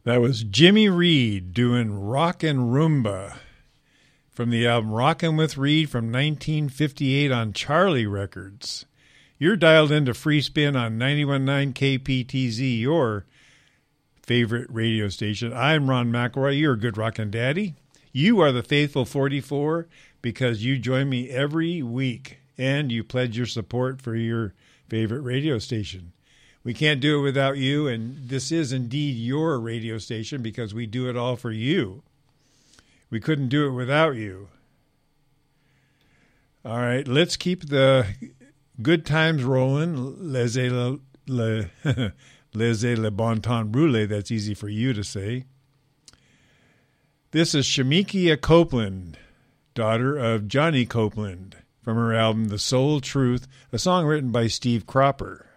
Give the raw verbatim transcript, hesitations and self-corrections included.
That was Jimmy Reed doing Rockin' Rumba from the album Rockin' with Reed from nineteen fifty-eight on Charlie Records. You're dialed into Free Spin on ninety-one point nine K P T Z, your favorite radio station. I'm Ron McElroy, your good rockin' daddy. You are the faithful forty-four because you join me every week and you pledge your support for your favorite radio station. We can't do it without you, and this is indeed your radio station because we do it all for you. We couldn't do it without you. All right, let's keep the good times rolling. Laissez le, le, laissez le bon temps rouler. That's easy for you to say. This is Shamikia Copeland, daughter of Johnny Copeland, from her album The Soul Truth, a song written by Steve Cropper.